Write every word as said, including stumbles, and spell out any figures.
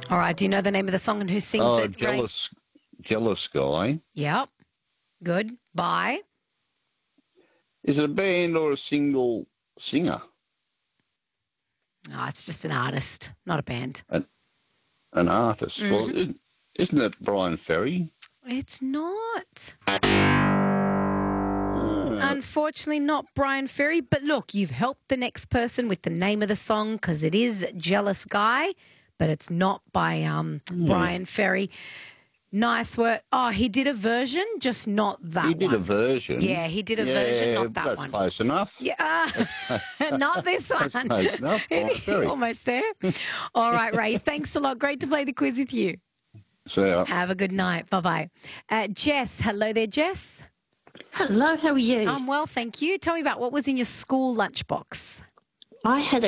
All right. Do you know the name of the song and who sings Oh, it? Ray? jealous, jealous guy. Yep. Good. By? Is it a band or a single singer? Oh, it's just an artist, not a band. An, an artist. Mm-hmm. Well, isn't, isn't it Brian Ferry? It's not. Uh, Unfortunately, not Brian Ferry. But look, you've helped the next person with the name of the song because it is Jealous Guy, but it's not by um, yeah. Brian Ferry. Nice work. Oh, he did a version, just not that one. He did a version. Yeah, he did a yeah, version, not that that's one. close enough. Yeah, uh, not this one. That's close enough. Brian Ferry. Almost there. All right, Ray. Thanks a lot. Great to play the quiz with you. So, Have a good night. Bye-bye. Uh, Jess. Hello there, Jess. Hello, how are you? I'm well, thank you. Tell me about what was in your school lunchbox. I had a